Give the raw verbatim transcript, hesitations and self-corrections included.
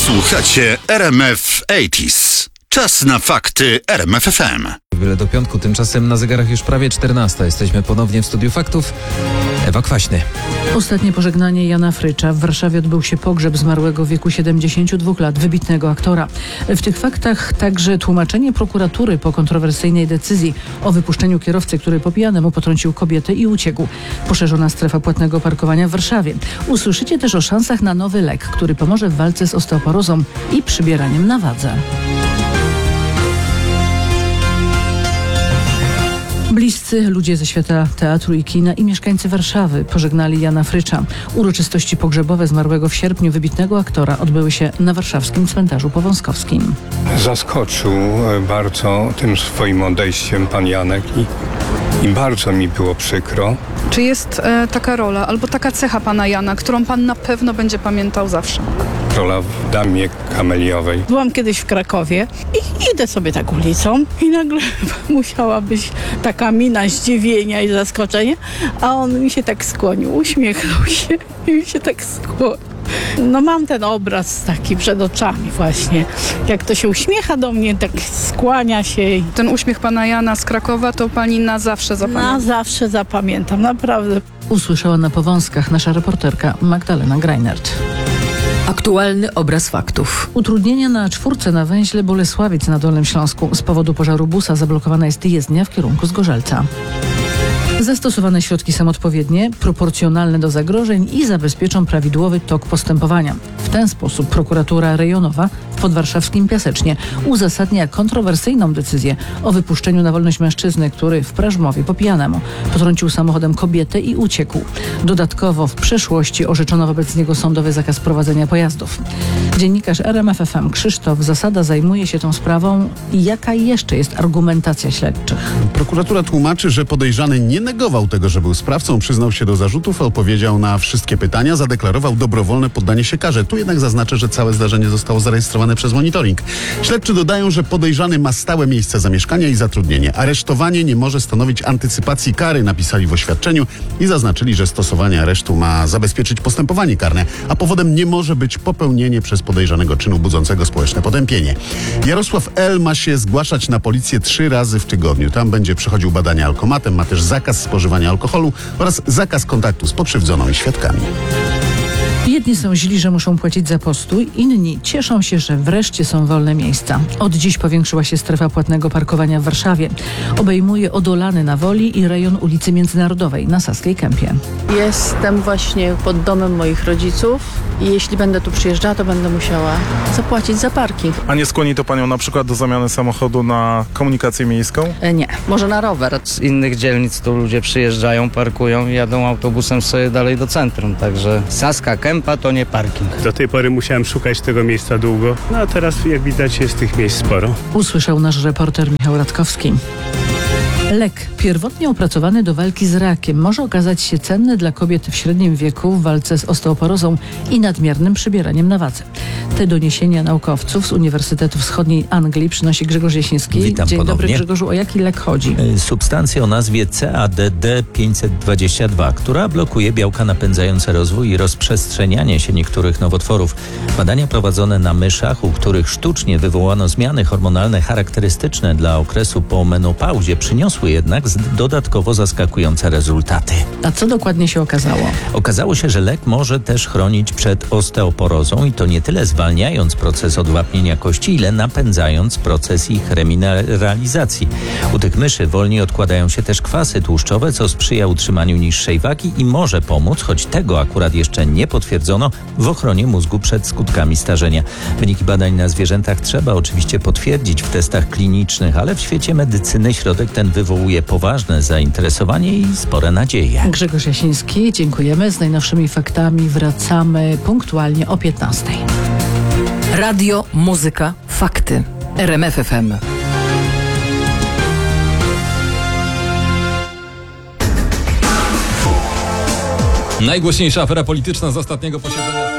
Słuchacie R M F osiemdziesiąt. Czas na fakty R M F F M. Byle do piątku, tymczasem na zegarach już prawie czternasta. Jesteśmy ponownie w studiu faktów. Ewa Kwaśny. Ostatnie pożegnanie Jana Frycza. W Warszawie odbył się pogrzeb zmarłego w wieku siedemdziesięciu dwóch lat, wybitnego aktora. W tych faktach także tłumaczenie prokuratury po kontrowersyjnej decyzji o wypuszczeniu kierowcy, który po pijanemu potrącił kobietę i uciekł. Poszerzona strefa płatnego parkowania w Warszawie. Usłyszycie też o szansach na nowy lek, który pomoże w walce z osteoporozą i przybieraniem na wadze. Bliscy ludzie ze świata teatru i kina i mieszkańcy Warszawy pożegnali Jana Frycza. Uroczystości pogrzebowe zmarłego w sierpniu wybitnego aktora odbyły się na warszawskim cmentarzu powązkowskim. Zaskoczył bardzo tym swoim odejściem pan Janek i, i bardzo mi było przykro. Czy jest e, taka rola albo taka cecha pana Jana, którą pan na pewno będzie pamiętał zawsze? Rola w Damie Kameliowej. Byłam kiedyś w Krakowie i idę sobie tak ulicą i nagle musiała być taka mina zdziwienia i zaskoczenia, a on mi się tak skłonił, uśmiechnął się i mi się tak skłonił. No mam ten obraz taki przed oczami właśnie. Jak to się uśmiecha do mnie, tak skłania się. Ten uśmiech pana Jana z Krakowa to pani na zawsze zapamięta? Na zawsze zapamiętam, naprawdę. Usłyszała na Powązkach nasza reporterka Magdalena Greinert. Aktualny obraz faktów. Utrudnienia na czwórce na węźle Bolesławiec na Dolnym Śląsku. Z powodu pożaru busa zablokowana jest jezdnia w kierunku Zgorzelca. Zastosowane środki są odpowiednie, proporcjonalne do zagrożeń i zabezpieczą prawidłowy tok postępowania. W ten sposób prokuratura rejonowa w podwarszawskim Piasecznie uzasadnia kontrowersyjną decyzję o wypuszczeniu na wolność mężczyzny, który w Prażmowie po pijanemu potrącił samochodem kobietę i uciekł. Dodatkowo w przeszłości orzeczono wobec niego sądowy zakaz prowadzenia pojazdów. Dziennikarz R M F F M Krzysztof Zasada zajmuje się tą sprawą i jaka jeszcze jest argumentacja śledczych? Prokuratura tłumaczy, że podejrzany nie negował tego, że był sprawcą, przyznał się do zarzutów, odpowiedział na wszystkie pytania, zadeklarował dobrowolne poddanie się karze. Tu jednak zaznaczę, że całe zdarzenie zostało zarejestrowane przez monitoring. Śledczy dodają, że podejrzany ma stałe miejsce zamieszkania i zatrudnienie. Aresztowanie nie może stanowić antycypacji kary, napisali w oświadczeniu i zaznaczyli, że stosowanie aresztu ma zabezpieczyć postępowanie karne, a powodem nie może być popełnienie przez podejrzanego czynu budzącego społeczne potępienie. Jarosław L. ma się zgłaszać na policję trzy razy w tygodniu. Tam będzie przechodził badania alkomatem, ma też zakaz spożywania alkoholu oraz zakaz kontaktu z pokrzywdzoną i świadkami. Jedni są źli, że muszą płacić za postój, inni cieszą się, że wreszcie są wolne miejsca. Od dziś powiększyła się strefa płatnego parkowania w Warszawie. Obejmuje Odolany na Woli i rejon ulicy Międzynarodowej na Saskiej Kępie. Jestem właśnie pod domem moich rodziców i jeśli będę tu przyjeżdżała, to będę musiała zapłacić za parking. A nie skłoni to panią na przykład do zamiany samochodu na komunikację miejską? E, nie, może na rower. Z innych dzielnic tu ludzie przyjeżdżają, parkują i jadą autobusem sobie dalej do centrum, także Saska Kępa to nie parking. Do tej pory musiałem szukać tego miejsca długo, no a teraz jak widać jest tych miejsc sporo. Usłyszał nasz reporter Michał Radkowski. Lek pierwotnie opracowany do walki z rakiem może okazać się cenny dla kobiet w średnim wieku w walce z osteoporozą i nadmiernym przybieraniem na wadze. Te doniesienia naukowców z Uniwersytetu Wschodniej Anglii przynosi Grzegorz Jasiński. Witam Dzień ponownie. dobry Grzegorzu, o jaki lek chodzi? Substancja o nazwie C A D D pięćset dwadzieścia dwa, która blokuje białka napędzające rozwój i rozprzestrzenianie się niektórych nowotworów. Badania prowadzone na myszach, u których sztucznie wywołano zmiany hormonalne charakterystyczne dla okresu po menopauzie, przyniosły jednak dodatkowo zaskakujące rezultaty. A co dokładnie się okazało? Okazało się, że lek może też chronić przed osteoporozą i to nie tyle zwalniając proces odwapnienia kości, ile napędzając proces ich remineralizacji. U tych myszy wolniej odkładają się też kwasy tłuszczowe, co sprzyja utrzymaniu niższej wagi i może pomóc, choć tego akurat jeszcze nie potwierdzono, w ochronie mózgu przed skutkami starzenia. Wyniki badań na zwierzętach trzeba oczywiście potwierdzić w testach klinicznych, ale w świecie medycyny środek ten wywołuje poważne zainteresowanie i spore nadzieje. Grzegorz Jasiński, dziękujemy. Z najnowszymi faktami wracamy punktualnie o piętnastej. Radio, muzyka, fakty. R M F F M. Najgłośniejsza afera polityczna z ostatniego posiedzenia.